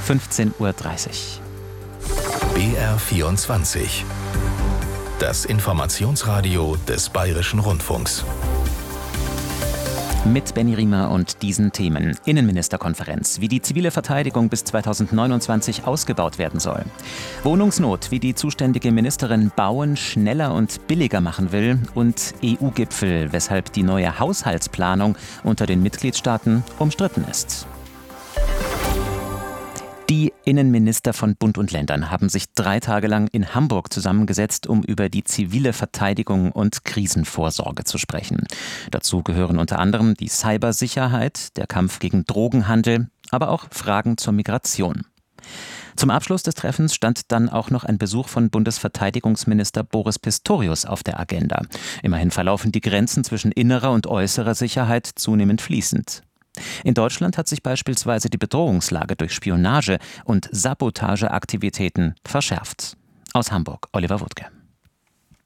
15:30 Uhr. BR24. Das Informationsradio des Bayerischen Rundfunks. Mit Benny Riemer und diesen Themen. Innenministerkonferenz, wie die zivile Verteidigung bis 2029 ausgebaut werden soll. Wohnungsnot, wie die zuständige Ministerin Bauen schneller und billiger machen will. Und EU-Gipfel, weshalb die neue Haushaltsplanung unter den Mitgliedstaaten umstritten ist. Die Innenminister von Bund und Ländern haben sich 3 Tage lang in Hamburg zusammengesetzt, um über die zivile Verteidigung und Krisenvorsorge zu sprechen. Dazu gehören unter anderem die Cybersicherheit, der Kampf gegen Drogenhandel, aber auch Fragen zur Migration. Zum Abschluss des Treffens stand dann auch noch ein Besuch von Bundesverteidigungsminister Boris Pistorius auf der Agenda. Immerhin verlaufen die Grenzen zwischen innerer und äußerer Sicherheit zunehmend fließend. In Deutschland hat sich beispielsweise die Bedrohungslage durch Spionage und Sabotageaktivitäten verschärft. Aus Hamburg, Oliver Wuttke.